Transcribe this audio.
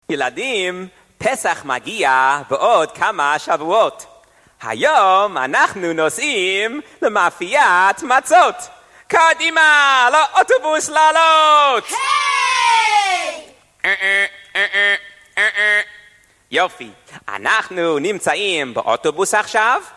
ילדים, פסח מגיע בעוד כמה שבועות. היום אנחנו נוסעים למאפיית מצות. קדימה, לאוטובוס לעלות! היי! יופי, אנחנו נמצאים באוטובוס עכשיו,